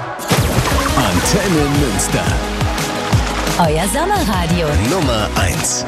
Antenne Münster. Euer Sommerradio. Nummer 1.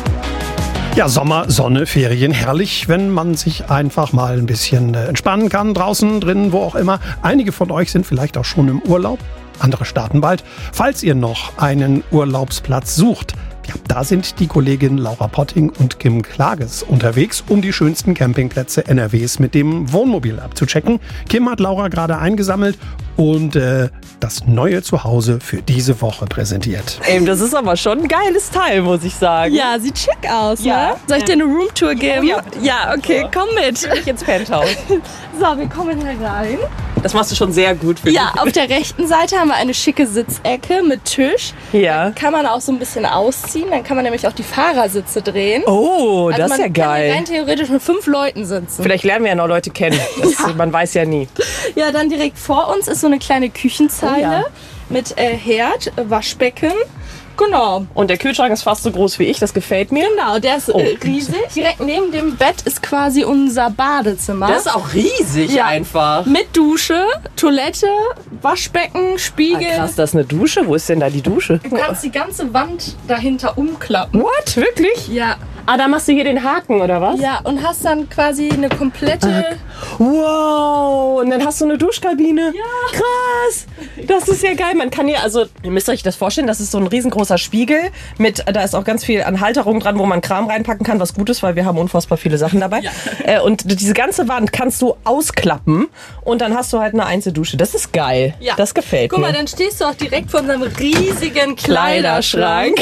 Ja, Sommer, Sonne, Ferien, herrlich, wenn man sich einfach mal ein bisschen entspannen kann, draußen, drinnen, wo auch immer. Einige von euch sind vielleicht auch schon im Urlaub, andere starten bald. Falls ihr noch einen Urlaubsplatz sucht, ja, da sind die Kolleginnen Laura Potting und Kim Klages unterwegs, um die schönsten Campingplätze NRWs mit dem Wohnmobil abzuchecken. Kim hat Laura gerade eingesammelt und das neue Zuhause für diese Woche präsentiert. Ey, das ist aber schon ein geiles Teil, muss ich sagen. Ja, sieht schick aus, Ja. ne? Soll ich dir eine Roomtour geben? Ja. Okay, komm mit. Ich ins Penthouse. So, wir kommen hier rein. Das machst du schon sehr gut, finde Ja, auf der rechten Seite haben wir eine schicke Sitzecke mit Tisch. ich. Ja. Kann man auch so ein bisschen ausziehen, dann kann man nämlich auch die Fahrersitze drehen. Oh, das ist ja man kann hier geil. rein theoretisch mit 5 Leuten sitzen. Vielleicht lernen wir ja noch Leute kennen. Man weiß ja nie. Ja, dann direkt vor uns ist so eine kleine Küchenzeile Oh ja. mit Herd, Waschbecken. Genau. Und der Kühlschrank ist fast so groß wie ich, das gefällt mir. Genau, der ist riesig. Direkt neben dem Bett ist quasi unser Badezimmer. Das ist auch riesig Ja. einfach. Mit Dusche, Toilette, Waschbecken, Spiegel. Krass, das ist eine Dusche. Wo ist denn da die Dusche? Du kannst die ganze Wand dahinter umklappen. What? Wirklich? Ja, Ah, da machst du hier den Haken, oder was? ja, und hast dann quasi eine komplette. Wow, und dann hast du eine Duschkabine. Ja. Krass. Das ist ja geil. Man kann hier, also, ihr müsst euch das vorstellen, das ist so ein riesengroßer Spiegel mit, da ist auch ganz viel an Halterungen dran, wo man Kram reinpacken kann, was gut ist, weil wir haben unfassbar viele Sachen dabei. Ja. Und diese ganze Wand kannst du ausklappen und dann hast du halt eine Einzeldusche. Das ist geil. Ja. Das gefällt Guck mir. mal, dann stehst du auch direkt vor unserem riesigen Kleiderschrank.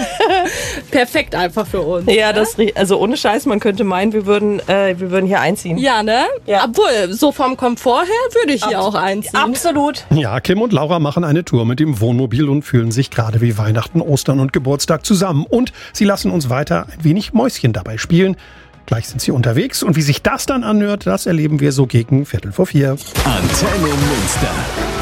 Perfekt einfach für uns. Ja, also ohne Scheiß, man könnte meinen, wir würden hier einziehen. Ja, ne? Ja. Obwohl, so vom Komfort her würde ich hier auch einziehen. Absolut. Ja, Kim und Laura machen eine Tour mit dem Wohnmobil und fühlen sich gerade wie Weihnachten, Ostern und Geburtstag zusammen. Und sie lassen uns weiter ein wenig Mäuschen dabei spielen. Gleich sind sie unterwegs und wie sich das dann anhört, das erleben wir so gegen 3:45. Antenne Münster.